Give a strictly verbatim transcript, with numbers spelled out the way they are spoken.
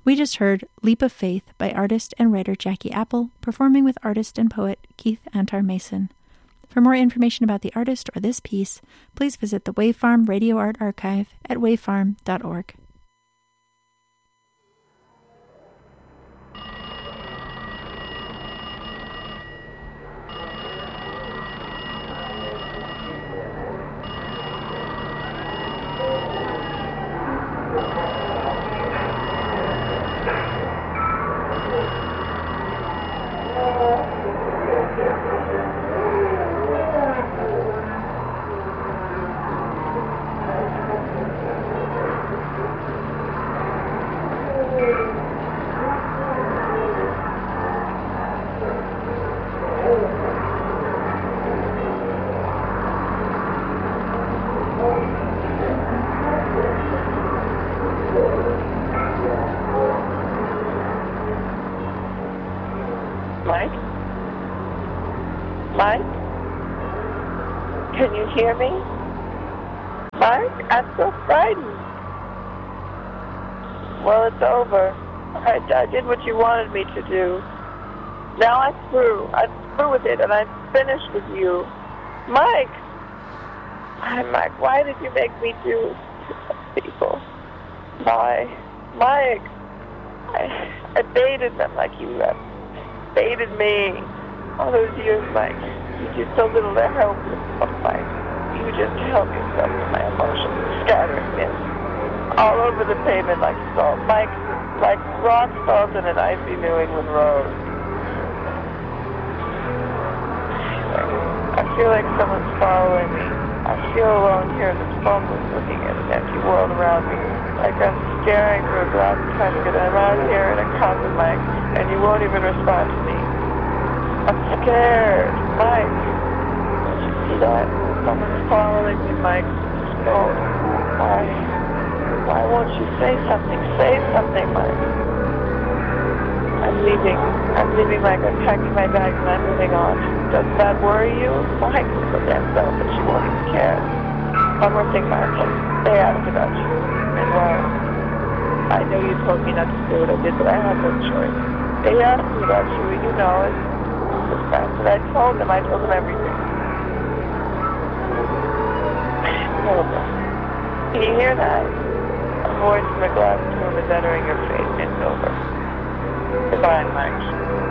We just heard Leap of Faith by artist and writer Jackie Apple, performing with artist and poet Keith Antar Mason. For more information about the artist or this piece, please visit the Wavefarm Radio Art Archive at wavefarm dot org. Mike? Mike? Can you hear me? Mike, I'm so frightened. Well, it's over. I, I did what you wanted me to do. Now I'm through. I'm through with it, and I'm finished with you. Mike! Why, Mike, why did you make me do this, people? Why? Mike! I, I baited them like you have baited me all those years, Mike. You did so little to help yourself, Mike. You just help yourself with my emotions, scattering them all over the pavement like salt. Mike, like rock salt in an icy New England road. I feel like someone's following me. I feel alone here in this phoneless looking at an empty world around me. Like I'm staring through a glass casket and I'm out here in a coffin, Mike, and you won't even respond to me. I'm scared, Mike. Don't you see that? Someone's following me, Mike. Oh, why? Why won't you say something? Say something, Mike. I'm leaving. I'm leaving, Mike. I'm packing my bags and I'm moving on. Doesn't that worry you? Mike, you're so damn selfish. You won't even care. One more thing, Mike. They asked about you. And well, I know you told me not to do what I did, but I had no choice. They asked me about you, and you know it. The fact that I told them, I told them everything. Horrible. Can you hear that? A voice from a glass tomb is entering your face. It's over. Goodbye, Mike.